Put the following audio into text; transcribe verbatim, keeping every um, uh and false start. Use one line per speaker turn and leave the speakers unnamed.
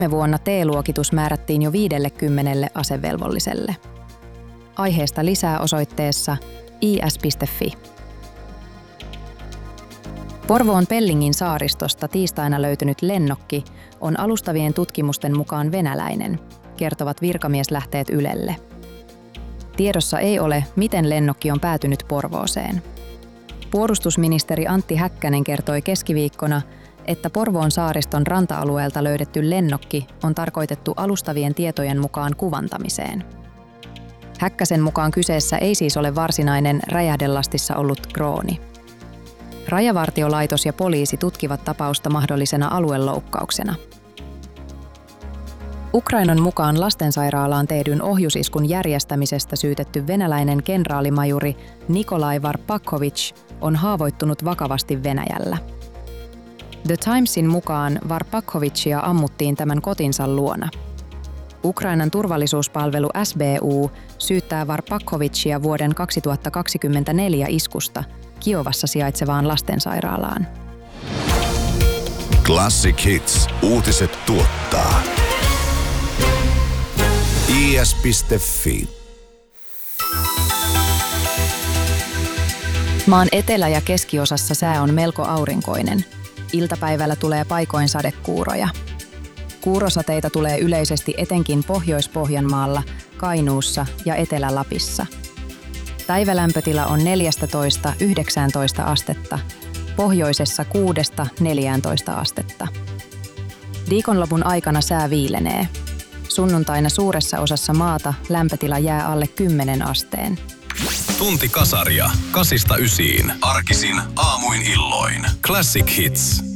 Viime vuonna T-luokitus määrättiin jo viidellekymmenelle asevelvolliselle. Aiheesta lisää osoitteessa i s piste f i. Porvoon Pellingin saaristosta tiistaina löytynyt lennokki on alustavien tutkimusten mukaan venäläinen, kertovat virkamieslähteet Ylelle. Tiedossa ei ole, miten lennokki on päätynyt Porvooseen. Puolustusministeri Antti Häkkänen kertoi keskiviikkona, että Porvoon saariston ranta-alueelta löydetty lennokki on tarkoitettu alustavien tietojen mukaan kuvantamiseen. Häkkäsen mukaan kyseessä ei siis ole varsinainen räjähdelastissa ollut drooni. Rajavartiolaitos ja poliisi tutkivat tapausta mahdollisena alueloukkauksena. Ukrainan mukaan lastensairaalaan tehdyn ohjusiskun järjestämisestä syytetty venäläinen kenraalimajuri Nikolai Varpakovich on haavoittunut vakavasti Venäjällä. The Timesin mukaan Varpakovichia ammuttiin tämän kotinsa luona. Ukrainan turvallisuuspalvelu S B U syyttää Varpakovichia vuoden kaksituhattakaksikymmentäneljä iskusta Kiovassa sijaitsevaan lastensairaalaan.
Classic Hits uutiset tuottaa i s piste f i.
Maan etelä- ja keskiosassa sää on melko aurinkoinen. Iltapäivällä tulee paikoin sadekuuroja. Kuurosateita tulee yleisesti etenkin Pohjois-Pohjanmaalla, Kainuussa ja Etelä-Lapissa. Päivälämpötila on neljätoista yhdeksäntoista astetta, pohjoisessa kuudesta neljääntoista astetta. Viikonlopun aikana sää viilenee. Sunnuntaina suuressa osassa maata lämpötila jää alle kymmenen asteen.
Tunti kasaria, kasista ysiin, arkisin, aamuin illoin. Classic Hits.